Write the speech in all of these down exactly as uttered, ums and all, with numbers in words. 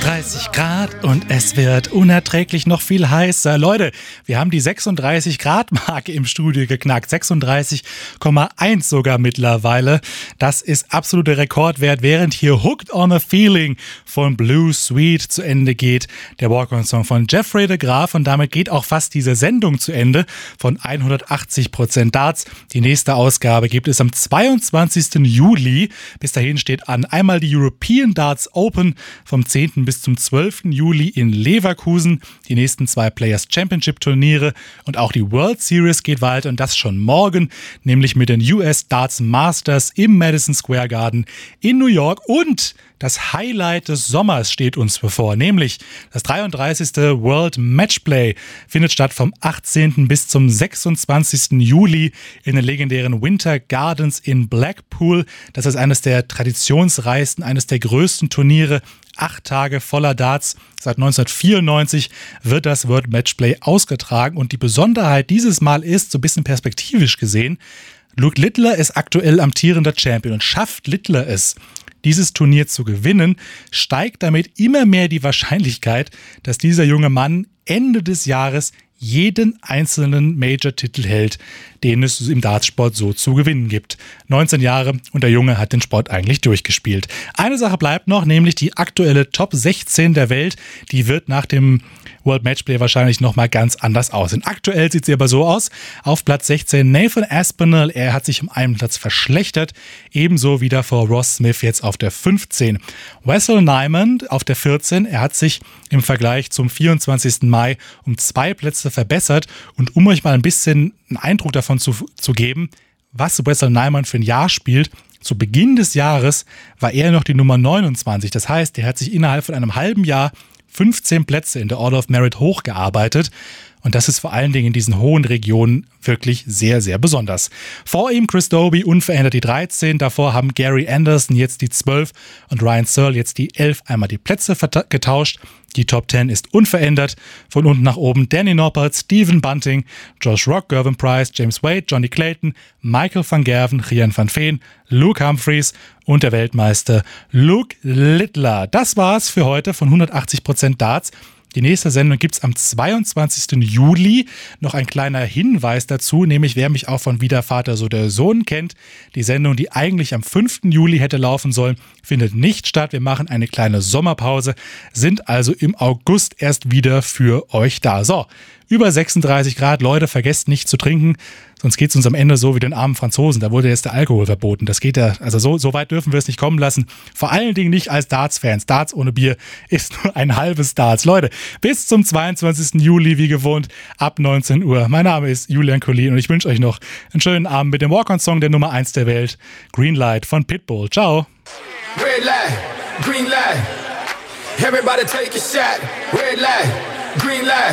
sechsunddreißig Grad und es wird unerträglich noch viel heißer. Leute, wir haben die sechsunddreißig Grad Marke im Studio geknackt. sechsunddreißig Komma eins sogar mittlerweile. Das ist absoluter Rekordwert, während hier Hooked on a Feeling von Blue Sweet zu Ende geht. Der Walk-on-Song von Jeffrey de Graaf, und damit geht auch fast diese Sendung zu Ende von hundertachtzig Prozent Darts. Die nächste Ausgabe gibt es am zweiundzwanzigsten Juli. Bis dahin steht an einmal die European Darts Open vom zehnten bis zum zwölften Juli in Leverkusen. Die nächsten zwei Players Championship Turniere und auch die World Series geht weiter, und das schon morgen, nämlich mit den U S Darts Masters im Madison Square Garden in New York. Und das Highlight des Sommers steht uns bevor, nämlich das dreiunddreißigste World Matchplay findet statt vom achtzehnten bis zum sechsundzwanzigsten Juli in den legendären Winter Gardens in Blackpool. Das ist eines der traditionsreichsten, eines der größten Turniere. Acht Tage voller Darts. Seit neunzehnhundertvierundneunzig wird das World Matchplay ausgetragen, und die Besonderheit dieses Mal ist, so ein bisschen perspektivisch gesehen, Luke Littler ist aktuell amtierender Champion, und schafft Littler es, dieses Turnier zu gewinnen, steigt damit immer mehr die Wahrscheinlichkeit, dass dieser junge Mann Ende des Jahres jeden einzelnen Major-Titel hält, den es im Dartsport so zu gewinnen gibt. neunzehn Jahre und der Junge hat den Sport eigentlich durchgespielt. Eine Sache bleibt noch, nämlich die aktuelle Top sechzehn der Welt. Die wird nach dem World Matchplay wahrscheinlich nochmal ganz anders aussehen. Aktuell sieht sie aber so aus. Auf Platz sechzehn Nathan Aspinall, er hat sich um einen Platz verschlechtert. Ebenso wieder vor Ross Smith jetzt auf der fünfzehn. Wessel Nyman auf der vierzehn, er hat sich im Vergleich zum vierundzwanzigsten Mai um zwei Plätze verbessert. Und um euch mal ein bisschen einen Eindruck davon zu, zu geben, was Wessel Nyman für ein Jahr spielt: Zu Beginn des Jahres war er noch die Nummer neunundzwanzig. Das heißt, er hat sich innerhalb von einem halben Jahr fünfzehn Plätze in der Order of Merit hochgearbeitet. Und das ist vor allen Dingen in diesen hohen Regionen wirklich sehr, sehr besonders. Vor ihm Chris Dobey unverändert die dreizehn. Davor haben Gary Anderson jetzt die zwölf und Ryan Searle jetzt die elf. Einmal die Plätze vert- getauscht. Die Top zehn ist unverändert. Von unten nach oben Danny Noppert, Stephen Bunting, Josh Rock, Gervin Price, James Wade, Johnny Clayton, Michael van Gerven, Rian van Veen, Luke Humphries und der Weltmeister Luke Littler. Das war's für heute von hundertachtzig Prozent Darts. Die nächste Sendung gibt's am zweiundzwanzigsten Juli. Noch ein kleiner Hinweis dazu, nämlich wer mich auch von Wie der Vater so der Sohn kennt. Die Sendung, die eigentlich am fünften Juli hätte laufen sollen, findet nicht statt. Wir machen eine kleine Sommerpause, sind also im August erst wieder für euch da. So, über sechsunddreißig Grad, Leute, vergesst nicht zu trinken, sonst geht's uns am Ende so wie den armen Franzosen. Da wurde jetzt der Alkohol verboten. Das geht ja, also so, so weit dürfen wir es nicht kommen lassen. Vor allen Dingen nicht als Darts-Fans. Darts ohne Bier ist nur ein halbes Darts. Leute, bis zum zweiundzwanzigsten Juli, wie gewohnt, ab neunzehn Uhr. Mein Name ist Julian Collin und ich wünsche euch noch einen schönen Abend mit dem Walk-on-Song der Nummer eins der Welt, Green Light von Pitbull. Ciao. Red light, green light. Everybody take a shot. Red light, green light.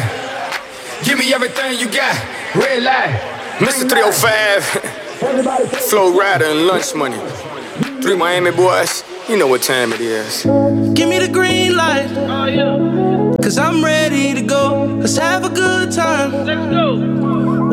Give me everything you got. Red light. Mister three oh five, Flow Rider and Lunch Money. Three Miami boys, you know what time it is. Give me the green light. Oh, yeah. Cause I'm ready to go. Let's have a good time. Let's go.